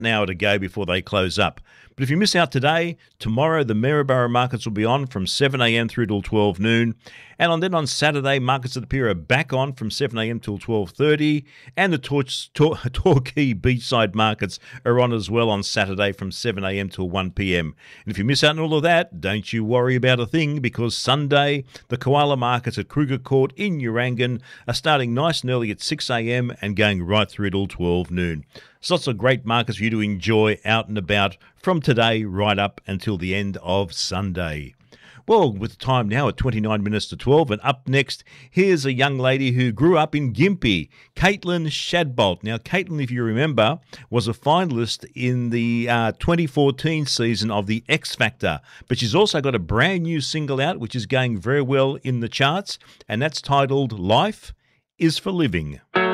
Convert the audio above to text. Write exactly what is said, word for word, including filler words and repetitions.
an hour to go before they close up. But if you miss out today, tomorrow the Maryborough markets will be on from seven a m through till twelve noon. And on, then on Saturday, markets at the pier are back on from seven a m till twelve thirty. And the Tor- Tor- Torquay beachside markets are on as well on Saturday from seven a m till one p m. And if you miss out on all of that, don't you worry about a thing, because Sunday, the koala markets at Kruger Court in Urangan are starting nice and early at six a m and going right through till twelve noon. So lots of great markets for you to enjoy out and about from today right up until the end of Sunday. Well, with time now at twenty-nine minutes to twelve, and up next, here's a young lady who grew up in Gympie, Caitlin Shadbolt. Now, Caitlin, if you remember, was a finalist in the uh, twenty fourteen season of the X Factor, but she's also got a brand new single out, which is going very well in the charts, and that's titled Life is for Living.